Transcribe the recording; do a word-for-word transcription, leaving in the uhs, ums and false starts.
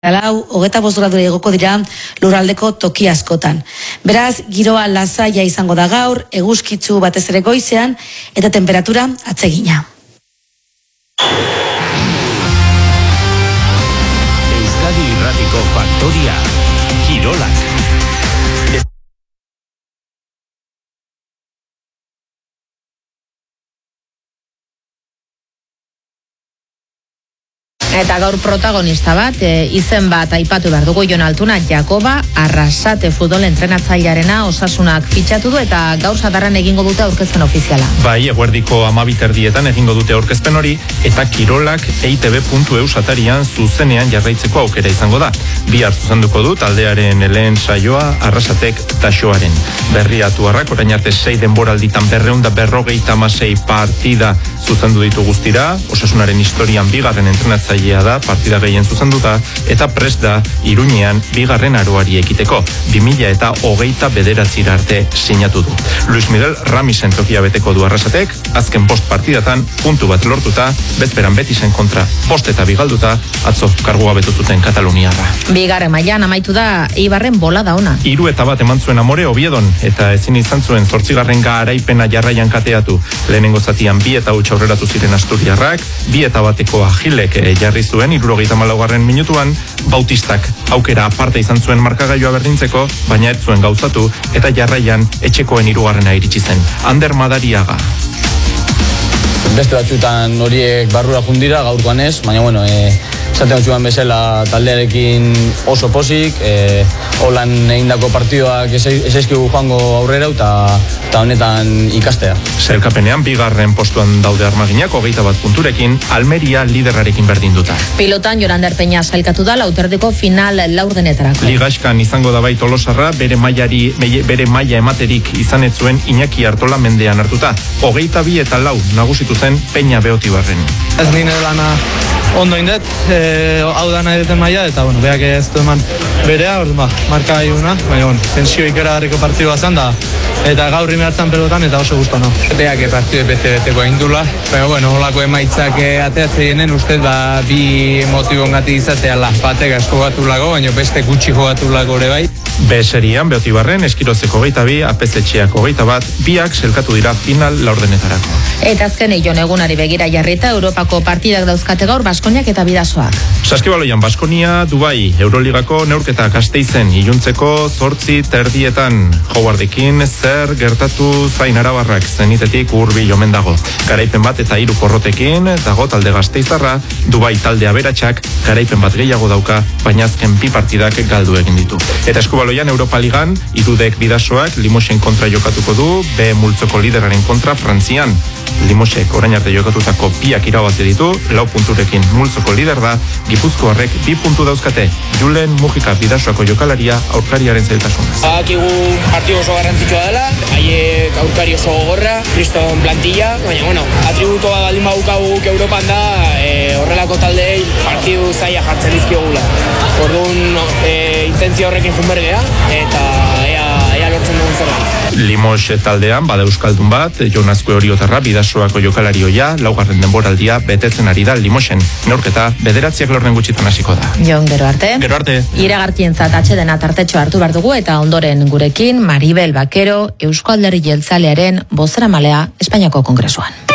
Lau, hogeta bost gradura igoko dira lurraldeko toki askotan. Beraz, giroa lasaia izango da gaur, eguzkitzu batez ere goizean, eta temperatura atsegina. Euskadi Irratiko Faktoria, Kirolak. Eta gaur protagonista bat, e, izen bat aipatu behar dugu. Jon Altuna, Jakoba Arrasate futbol entrenatzailearena Osasunak fitxatu du eta gaur sadarran egingo dute aurkezpen ofiziala. Bai, eguerdiko amabiterdietan egingo dute aurkezpen hori eta Kirolak e i te be puntu e u satarian zuzenean jarraitzeko aukera izango da. Bihar zuzenduko du taldearen lehen saioa Arrasatek Taxoaren. Berriatuarrak orain arte sei denboralditan berrehun eta berrogeita hamasei partida zuzendu ditu guztira. Osasunaren historian bigarren entrenatzaile da, partida gehien zuzenduta, eta prest da Iruñean bigarren aroari ekiteko. bi mila eta hogeita bederatzira arte sinatu du. Luis Miguel Ramisen tokia beteko du Arrasatek, azken bost partidatan puntu bat lortuta, bezperan Betisen kontra bost eta bigalduta, atzo kargua betu zuten Kataluniarra. Bigarren mailan amaitu da Eibarren bolada ona. Hiru eta bat eman zuen Amore Oviedon, eta ezin izan zuen zortzigarren garaipena jarraian kateatu. Lehenengo zatian bi eta huts aurreratu ziren Asturiarrak, bi eta bateko Agilek jarri zuen hirurogeita hamalaugarren minutuan, Bautistak aukera aparte izan zuen markagailua berdintzeko, baina ez zuen gauzatu eta jarraian etxekoen hirugarrena iritsi zen. Ander Madariaga. Beste batzutan horiek barrura jundira, gaurkoan ez, baina bueno, e, zaten hotxuan bezala taldearekin oso posik, e, holan egindako partidoak esaizkigu joango aurrera eta honetan ikastea. Sailkapenean bigarren postuan daude Armaginak, hogeita bat punturekin, Almeria liderrarekin berdinduta. Pilotan Jorander Peña sailkatu da lauterdeko final laurdenetarako. Ligaskan izango da bai Tolosarra, bere mailari, bere maila ematerik izan ez zuen Iñaki Artola mendean hartuta. Hogeita bi eta lau nagusitu zen Peña Beotibarren. Ez nire lana ondo indet, e, hau da nahi duten maila, eta bueno, beak ez du eman berea, orduan ba, marka gaiuna, baina bueno, tensio ikeragarriko partidua zan da, eta gaur hartan pelotan eta oso guztu no. Beak partidu bete-beteko indula, baina bueno, holako emaitzak ateatzeienen ustez ba, bi motibongati izatea la, batek asko gatu lago, baina beste gutxi jogatu lago ere bai. B-serian Beotibarren, Eskirozeko hogeita bi, Apezetxeako hogeita bat, biak selkatu dira final laurdenetarako. Eta azken Jon egunari begira jarrita, Europako partidak dauzkate gaur Baskoniak eta Bidasoak. Saskibaloian Baskonia, Dubai, Euroligako neurketa Gasteizen, iluntzeko zortzi terdietan, Howardekin zer gertatu zain arabarrak zenitetik hurbil omen dago. Garaipen bat eta hiru porrotekin, dago talde Gasteiztarra, Dubai talde aberatsak, garaipen bat gehiago dauka, baina azken bi partidak galdu egin ditu. Eta Eskubaloian Europa Ligan, Irudek Bidasoak Limosen kontra jokatuko du, B multzoko lideraren kontra Frantzian. Limosek orain arte jokatutako biak irabazi ditu, lau punturekin multzoko lider da, Gipuzkoarrek bi puntu dauzkate, Julen Mujika Bidasoako jokalaria aurkariaren zailtasunaz. Bakigu partidu oso garrantzitsua dela, haiek aurkari oso gogorra, kriston plantilla, baina bueno, atributo bat baldin badukagu guk Europan da, e, horrelako taldeei partidu zaila jartzen dizkiogula. Orduan, e, intentzio horrekin junbergea, eta ea, ea lortzen dugun zerbait. Limos taldean, bada euskaldun bat, Jon Azkue Oriotarra Bidasoako jokalarioia, laugarren denboraldia betetzen ari da Limosen. Neurketa bederatziak lorren gutxitan hasiko da. Jon, gero arte. Gero arte. Iragarkientzat atsedena tartetxo hartu behar dugu eta ondoren gurekin Maribel Bakero, Eusko Alderdi Jeltzalearen bozeramalea Espainiako Kongresuan.